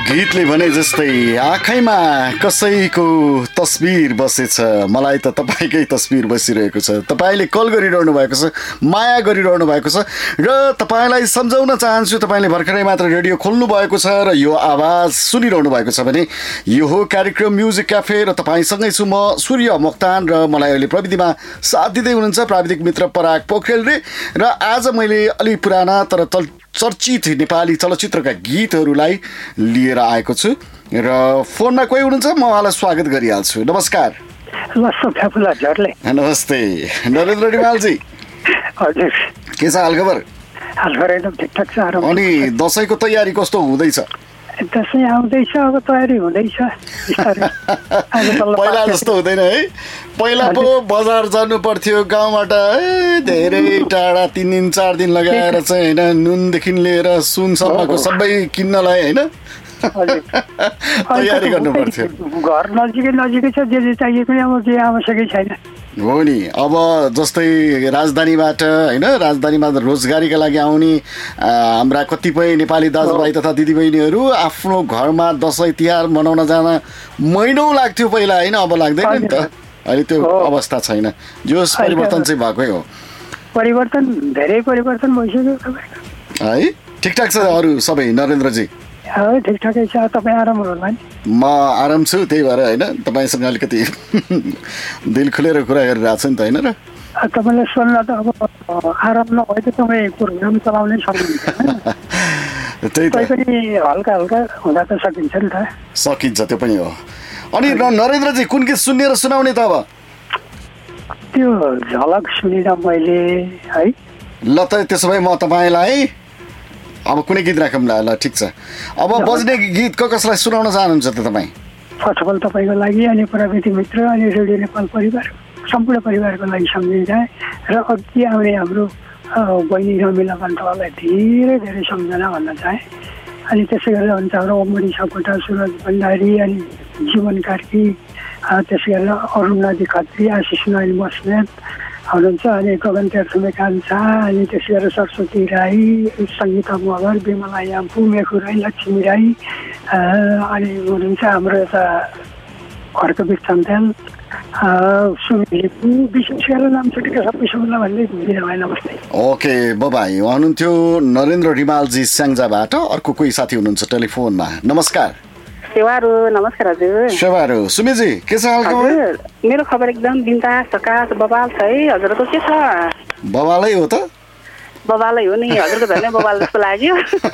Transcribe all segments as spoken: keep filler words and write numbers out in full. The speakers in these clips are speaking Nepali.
गीतले भने जस्तै आँखैमा कसैको तस्बिर बसेछ, मलाई त तपाईँकै तस्बिर बसिरहेको छ। तपाईँले कल गरिरहनु भएको छ, माया गरिरहनु भएको छ र तपाईँलाई सम्झाउन चाहन्छु, तपाईँले भर्खरै मात्र रेडियो खोल्नु भएको छ र यो आवाज सुनिरहनु भएको छ भने यो हो कार्यक्रम म्युजिक क्याफे र तपाईँसँगै छु म सूर्य मोक्तान र मलाई अहिले प्रविधिमा साथ दिँदै हुनुहुन्छ प्राविधिक मित्र पराग पोखरेलले। र आज मैले अलि पुराना तर तल चर्चित नेपाली चलचित्रका गीतहरूलाई लिएर आएको छु र फोनमा कोही हुनुहुन्छ, म उहाँलाई स्वागत गरिहाल्छु। नमस्कार। नमस्ते नरेन्द्र रिमालजी। हजुर, के छ हालखबर? हालखबर एकदम ठिकठाक छ। अनि दसैँको तयारी कस्तो हुँदैछ? दसैँ आउँदैछ, अब तयारी हुँदैछ। पहिला जस्तो हुँदैन है। पहिला पो बजार जानु पर्थ्यो गाउँबाट, धेरै टाढा तिन दिन चार दिन लगाएर चाहिँ होइन, नुनदेखि लिएर सुनसम्मको सबै किन्नलाई होइन तयारी गर्नु पर्थ्यो। घर नजिकै नजिकै छ, जे जे चाहिए पनि अब केही आवश्यकै छैन। हो नि, अब जस्तै राजधानीबाट होइन, राजधानीमा रोजगारीका लागि आउने हाम्रा कतिपय नेपाली दाजुभाइ तथा दिदीबहिनीहरू आफ्नो घरमा दसैँ तिहार मनाउन जान महिनौ लाग्थ्यो पहिला होइन, अब लाग्दैन नि त। अहिले त्यो अवस्था छैन, जो परिवर्तन चाहिँ भएकै हो। परिवर्तन धेरै परिवर्तन भइसक्यो है। ठिकठाक छ अरू सबै नरेन्द्रजी? ठिकठाकै छ। तपाईँ आराम होला नि? म आराम छु, त्यही भएर होइन तपाईँसँग अलिकति दिल खुलेर कुरा गरिरहेको छु नि त होइन र। तपाईँलाई सोध्न त अब आराम नभए त तपाईँ प्रोग्राम चलाउनै सक्नुहुन्छ। त्यही त पनि हल्का हल्का हुँदा त सकिन्छ नि त। सकिन्छ, त्यो पनि हो। अनि नरेन्द्रजी कुन गीत सुन्ने र सुनाउने त अब? त्यो झलक सुनिन मैले है। ल त त्यसो भए म तपाईँलाई अब कुनै गीत राखौँला। ल ठिक छ। अब बज्ने गीत क कसलाई सुनाउन चाहनुहुन्छ त तपाईँ? फर्स्ट अफ अल तपाईँको लागि अनि प्राविधिक मित्र अनि रेडियो नेपाल परिवार सम्पूर्ण परिवारको लागि सम्झिँदा र अघि आउने हाम्रो बहिनी रमिला बन्तवाललाई धेरै धेरै सम्झना भन्न चाहे। अनि त्यसै गरेर हुन्छ हाम्रो ओमरी सापकोटा, सुरज भण्डारी अनि जीवन कार्की, त्यसै गरेर अरुण नदी खत्री, आशिष नारायण बस्नेत हुनुहुन्छ, अनि गगन तेर्थुमे कान्छा, अनि त्यसै गरेर सरस्वती राई, सङ्गीता मगर, विमला याम्पू, मेखु राई, लक्ष्मी राई, अनि हुनुहुन्छ हाम्रो यता घरको बिचन्थेल, सुमिलिपू, विशेष गरेर नाम छुटेको सबै सबैलाई भन्दै भुलिएर भए नमस्ते। ओके बाबाई, हुनुहुन्थ्यो नरेन्द्र रिमालजी स्याङ्जाबाट। अर्को कोही साथी हुनुहुन्छ टेलिफोनमा। नमस्कार। सेवारो। नमस्कार हजुर। सेवारो। सुमिजी के छ हालखबर? मेरो खबर एकदम बिन्दास सकास बबाल छ है। हजुरको के छ? बबालै हो त? बबालै हो नि, हजुरको झन् बबाल जस्तो लाग्यो।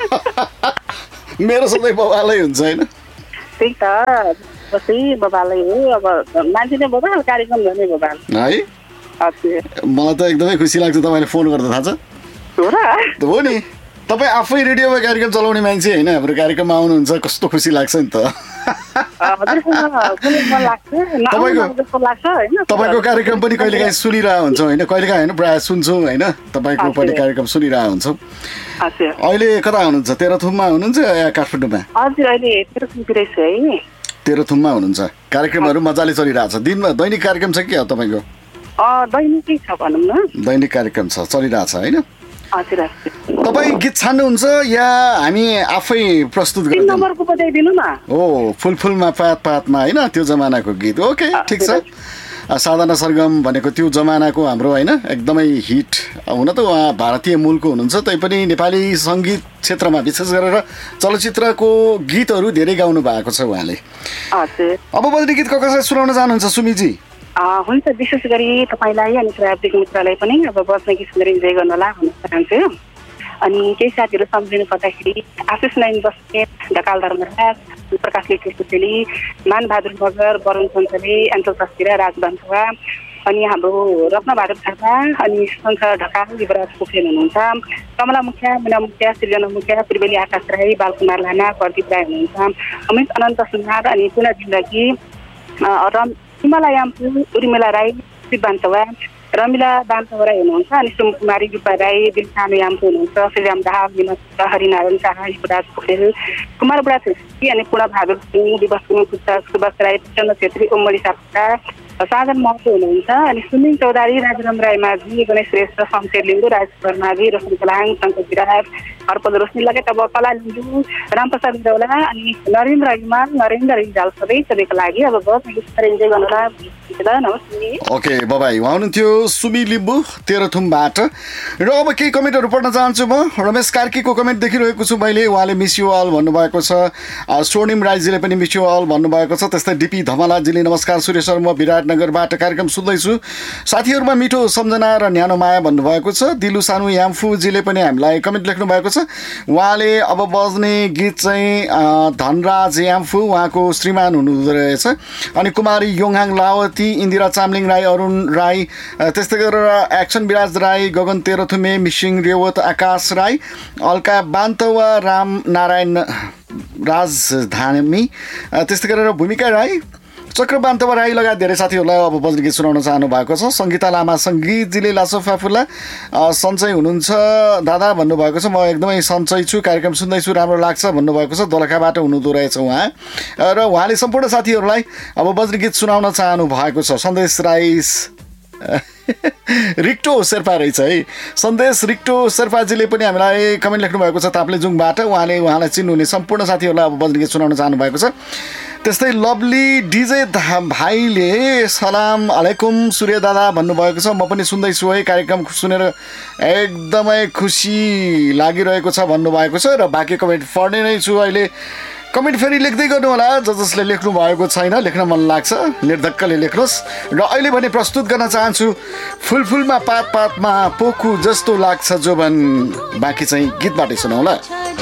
मेरो सधैँ बबालै हुन्छ होइन? त्यही त, बसै बबालै हो। अब मान्छेले बबाल, कार्यक्रम गर्ने बबाल है। हजुर, मलाई त एकदमै खुसी लाग्छ तपाईँले फोन गर्दा, थाहा छ? हो र? हो नि, तपाईँ आफै रेडियोमा कार्यक्रम चलाउने मान्छे होइन, हाम्रो कार्यक्रममा आउनुहुन्छ, कस्तो खुसी लाग्छ नि त। तपाईँको कार्यक्रम पनि कहिलेकाहीँ सुनिरहेको हुन्छौँ होइन, कहिलेकाहीँ होइन प्रायः सुन्छौँ होइन, तपाईँको पनि कार्यक्रम सुनिरहेको हुन्छौँ। अहिले कता हुनुहुन्छ? तेह्रथुममा हुनुहुन्छ या काठमाडौँमा? हजुर, अहिले तेह्रथुमतिरै छु है। तेह्रथुममा हुनुहुन्छ। कार्यक्रमहरू मजाले चलिरहेको छ? दिनमा दैनिक कार्यक्रम छ कि तपाईँको? दैनिकै छ भनौँ न। दैनिक कार्यक्रम छ, चलिरहेको छ होइन? तपाईँ गीत छान्नुहुन्छ या हामी आफै प्रस्तुत गर्छौँ? हो, फुल फुलमा पात पातमा होइन, त्यो जमानाको गीत। ओके ठिक छ। साधना सरगम भनेको त्यो जमानाको हाम्रो होइन एकदमै हिट। हुन त उहाँ भारतीय मूलको हुनुहुन्छ, तैपनि नेपाली सङ्गीत क्षेत्रमा विशेष गरेर चलचित्रको गीतहरू धेरै गाउनु भएको छ उहाँले। अब बज्ने गीत कसलाई सुनाउन चाहनुहुन्छ सुमिजी? हुन्छ, विशेष गरी तपाईँलाई अनि प्राविधिक मित्रलाई पनि अब बस्ने गीत सुनेर इन्जोय गर्नुहोला भन्न चाहन्छु। अनि केही साथीहरू सम्झिनु पर्दाखेरि आशिष नारायण बस्नेत, ढकाल धर्मराज, प्रकाश लिटेली, मानबहादुर मगर, वरुण सञ्चले, एन्टल तस्किरा, राज बान्थुवा, अनि हाम्रो रत्नबहादुर थापा, अनि संसार ढकाल, युवराज पोखरेल हुनुहुन्छ, कमला मुखिया, मीना मुखिया, सृजना मुखिया, त्रिवेली आकाश राई, बालकुमार लाना, प्रदीप राई हुनुहुन्छ, अमित अनन्त सुनार, अनि पुना जिन्दगी, विमला याम्पू, उर्मिला राई, शिव बान्तवा, रमिला बान्तवा राई हुनुहुन्छ, अनि सुमकुमारी रूपा राई, दिलसानु याम्पू हुनुहुन्छ, श्रीराम दाहाल, विनोद हरिनारायण शाह, युवराज पोखरेल, कुमार बुढा छेत्री, अनि पूर्ण बहादुर सिंह, दिवस कुमार पुच्चा, सुभाष राई, प्रचण्ड छेत्री, ओमरी सापकोटा, साधन महतो हुनुहुन्छ, अनि सुनिल चौधरी, राजराम राई माझी, गणेश श्रेष्ठ, शमशेर लिम्बू, राज माझी, रोशन कलाङ, शङ्कर विराट, हरपद रोशनी लगायत अब कला लिम्बू रामप्रसाद देउला अनि नरेन्द्र हिमाल नरेन्द्र रिजाल सबै सबैको लागि अब बस इन्जोय गर्नुहोला नमस्ते। ओके बाबाई उहाँ हुनुहुन्थ्यो सुमी लिम्बू तेह्रथुमबाट। र अब केही कमेन्टहरू पढ्न चाहन्छु म। रमेश कार्कीको कमेन्ट देखिरहेको छु मैले, उहाँले मिस यु अल भन्नुभएको छ। स्वर्णिम राईजीले पनि मिस यु अल भन्नुभएको छ। त्यस्तै डिपी धमलाजीले नमस्कार सुरेश सर, म विराटनगरबाट कार्यक्रम सुन्दैछु, साथीहरूमा मिठो सम्झना र न्यानो माया भन्नुभएको छ। दिलु सानु याम्फूजीले पनि हामीलाई कमेन्ट लेख्नु भएको छ। उहाँले अब बज्ने गीत चाहिँ धनराज याम्फू उहाँको श्रीमान हुनुहुँदो रहेछ। अनि कुमारी योङहाङ लावती, इन्दिरा चामलिङ राई, अरुण राई, त्यस्तै गरेर एक्सन विराज राई, गगन तेह्रथुमे, मिसिङ रेवत आकाश राई, अल्का बान्तवा, राम नारायण राजधानी, त्यस्तै गरेर भूमिका राई, चक्रबान्तवा राई लगायत धेरै साथीहरूलाई अब बज्ने गीत सुनाउन चाहनु भएको छ। सङ्गीता लामा सङ्गीतजीले लासोफा फुल्ला सन्चै हुनुहुन्छ दादा भन्नुभएको छ। म एकदमै सन्चै छु, कार्यक्रम सुन्दैछु, राम्रो लाग्छ भन्नुभएको छ। दोलखाबाट हुनुहुँदो रहेछ उहाँ। र उहाँले सम्पूर्ण साथीहरूलाई अब बज्ने गीत सुनाउन चाहनु भएको छ। सन्देश राई रिक्टो शेर्पा रहेछ है, सन्देश रिक्टो शेर्पाजीले पनि हामीलाई कमेन्ट लेख्नु भएको छ ताप्लेजुङबाट। उहाँले उहाँलाई चिन्नुहुने सम्पूर्ण साथीहरूलाई अब बज्ने गीत सुनाउन चाहनु भएको छ। त्यस्तै लभली डिजे भाइले सलाम अलैकुम सूर्य दादा भन्नुभएको छ। म पनि सुन्दैछु है, कार्यक्रम सुनेर एकदमै खुसी लागिरहेको छ भन्नुभएको छ। र बाँकी कमेन्ट पढ्ने नै छु अहिले। कमेन्ट फेरि लेख्दै गर्नु होला, ज जसले लेख्नु भएको छैन, लेख्न मन लाग्छ निर्धक्कले लेख्नुहोस्। र अहिले भने प्रस्तुत गर्न चाहन्छु फुल फुलमा पात पातमा पोखु जस्तो लाग्छ जोबन, बाँकी चाहिँ गीतबाटै सुनौला।